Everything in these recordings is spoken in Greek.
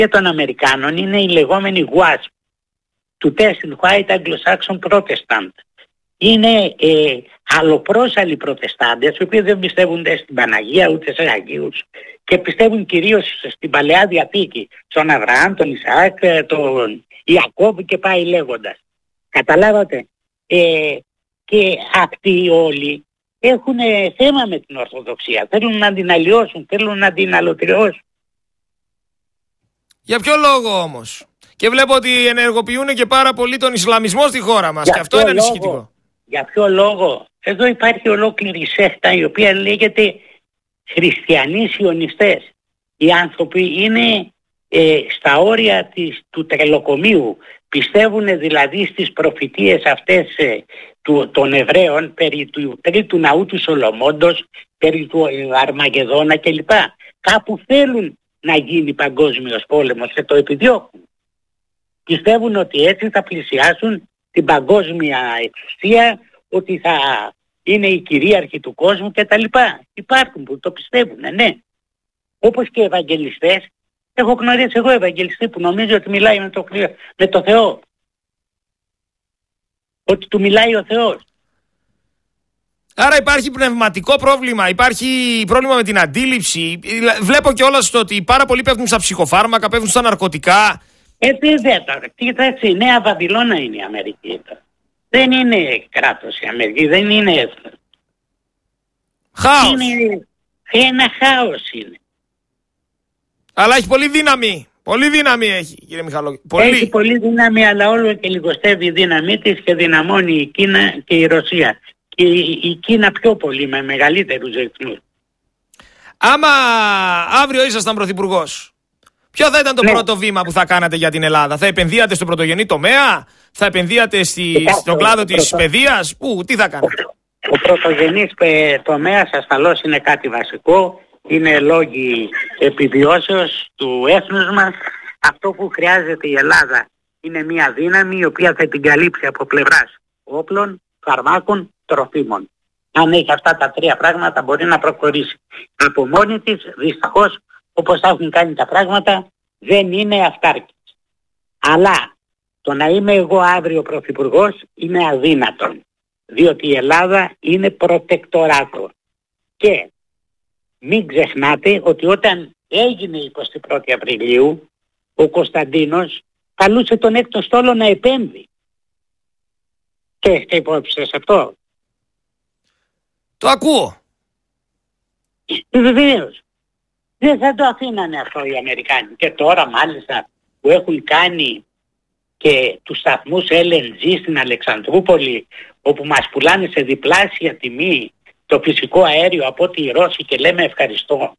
και των Αμερικάνων είναι η λεγόμενη WASP, του Test White Anglo-Saxon Protestant. Είναι αλλοπρόσαλοι προτεστάντες, οι οποίοι δεν πιστεύουν ούτε στην Παναγία ούτε σε Αγίους και πιστεύουν κυρίως στην Παλαιά Διαθήκη, στον Αβραάμ, τον Ισαάκ, τον Ιακώβ και πάει λέγοντας. Καταλάβατε. Και αυτοί όλοι έχουν θέμα με την Ορθοδοξία. Θέλουν να την αλλοιώσουν, θέλουν να την αλωτριώσουν. Για ποιο λόγο όμως? Και βλέπω ότι ενεργοποιούν και πάρα πολύ τον Ισλαμισμό στη χώρα μας. Και αυτό είναι ανησυχητικό. Για ποιο λόγο? Εδώ υπάρχει ολόκληρη σέχτα η οποία λέγεται χριστιανοί σιωνιστές. Οι άνθρωποι είναι στα όρια του τρελοκομείου. Πιστεύουν δηλαδή στις προφητείες αυτές των Εβραίων περί του τρίτου ναού του Σολομόντος, περί του Αρμαγεδόνα κλπ. Κάπου θέλουν να γίνει παγκόσμιος πόλεμος και το επιδιώκουν. Πιστεύουν ότι έτσι θα πλησιάσουν την παγκόσμια εξουσία, ότι θα είναι οι κυρίαρχοι του κόσμου κτλ. Υπάρχουν που το πιστεύουν, ναι. Όπως και ευαγγελιστές. Έχω γνωρίσει εγώ ευαγγελιστή που νομίζει ότι μιλάει με το Θεό. Ότι του μιλάει ο Θεός. Άρα υπάρχει πνευματικό πρόβλημα, υπάρχει πρόβλημα με την αντίληψη. Βλέπω κιόλας ότι πάρα πολλοί πέφτουν στα ψυχοφάρμακα, πέφτουν στα ναρκωτικά. Κοίταξε, η Νέα Βαβυλώνα είναι η Αμερική. Δεν είναι κράτος η Αμερική, δεν είναι έθνος. Χάος. Είναι ένα χάος είναι. Αλλά έχει πολύ δύναμη. Πολύ δύναμη έχει, κύριε Μιχαλάκη. Έχει πολύ δύναμη, αλλά όλο και λιγοστεύει η δύναμή της και δυναμώνει η Κίνα και η Ρωσία. Και η Κίνα πιο πολύ, με μεγαλύτερους ρυθμούς. Άμα αύριο ήσασταν πρωθυπουργός, ποιο θα ήταν το πρώτο βήμα που θα κάνατε για την Ελλάδα? Θα επενδύατε στο πρωτογενή τομέα? Θα επενδύατε στον κλάδο της παιδείας? Τι θα κάνατε? Ο πρωτογενής τομέας ασφαλώς είναι κάτι βασικό. Είναι λόγοι επιβιώσεως του έθνους μας. Αυτό που χρειάζεται η Ελλάδα είναι μια δύναμη η οποία θα την καλύψει από πλευράς όπλων, φαρμάκων, τροφίμων. Αν έχει αυτά τα τρία πράγματα μπορεί να προχωρήσει. Από μόνη της, δυστυχώς, όπως θα έχουν κάνει τα πράγματα, δεν είναι αυτάρκης. Αλλά το να είμαι εγώ αύριο πρωθυπουργός είναι αδύνατον. Διότι η Ελλάδα είναι προτεκτοράτο. Και μην ξεχνάτε ότι όταν έγινε η 21η Απριλίου, ο Κωνσταντίνος καλούσε τον έκτο στόλο να επέμβει. Και έχετε υπόψη σε αυτό? Το ακούω. Βεβαίως. Δεν θα το αφήνανε αυτό οι Αμερικάνοι. Και τώρα μάλιστα που έχουν κάνει και τους σταθμούς LNG στην Αλεξανδρούπολη, όπου μας πουλάνε σε διπλάσια τιμή το φυσικό αέριο από ό,τι οι Ρώσοι και λέμε ευχαριστώ.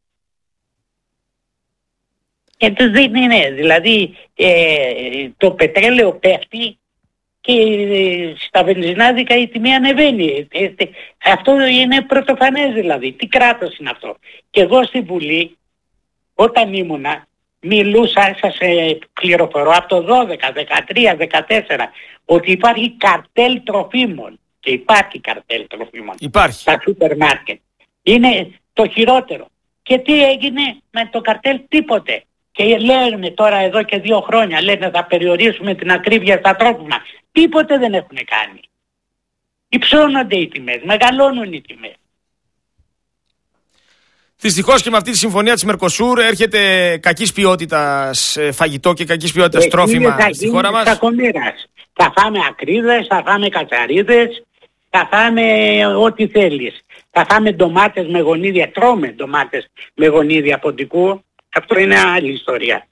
Δεν είναι. Δηλαδή το πετρέλαιο πέφτει και στα βενζινάδικα η τιμή ανεβαίνει. Αυτό είναι πρωτοφανές δηλαδή. Τι κράτος είναι αυτό? Και εγώ στη Βουλή όταν ήμουνα μιλούσα, σας πληροφορώ, από το 12, 13, 14 ότι υπάρχει καρτέλ τροφίμων. Και υπάρχει καρτέλ τροφίμων. Υπάρχει. Στα σούπερ μάρκετ. Είναι το χειρότερο. Και τι έγινε με το καρτέλ? Τίποτε. Και λένε τώρα εδώ και 2 χρόνια, λένε θα περιορίσουμε την ακρίβεια στα τρόφιμα. Τίποτε δεν έχουν κάνει. Υψώνονται οι τιμές, μεγαλώνουν οι τιμές. Δυστυχώς και με αυτή τη συμφωνία της Μερκοσούρ έρχεται κακής ποιότητας φαγητό και κακής ποιότητας τρόφιμα στη χώρα μας. Θα φάμε ακρίδες, θα φάμε κατσαρίδες, θα φάμε ό,τι θέλεις. Θα φάμε ντομάτες με γονίδια, τρώμε ντομάτες με γονίδια ποντικού. Αυτό είναι άλλη ιστορία.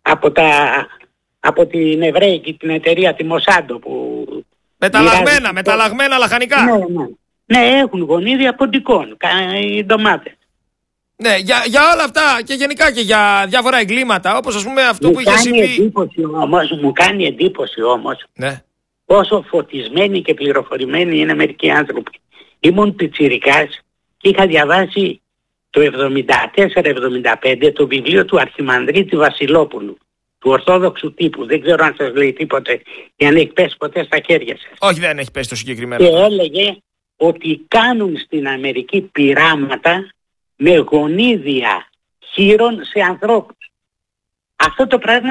Από την Εβραϊκή, την εταιρεία, τη Μοσάντο που... μεταλλαγμένα λαχανικά. Ναι, έχουν γονίδια ποντικών, οι ντομάτες. Ναι, για όλα αυτά και γενικά και για διάφορα εγκλήματα, όπως ας πούμε αυτό που είχε συμβεί. Μου κάνει εντύπωση όμως, ναι, πόσο φωτισμένοι και πληροφορημένοι είναι μερικοί άνθρωποι. Ήμουν πιτσιρικάς και είχα διαβάσει το 74-75 το βιβλίο του Αρχιμανδρίτη Βασιλόπουλου, του Ορθόδοξου τύπου. Δεν ξέρω αν σας λέει τίποτε ή αν έχει πέσει ποτέ στα χέρια σας. Όχι, δεν έχει πέσει το συγκεκριμένο. Και έλεγε ότι κάνουν στην Αμερική πειράματα με γονίδια χείρων σε ανθρώπους. Αυτό το πράγμα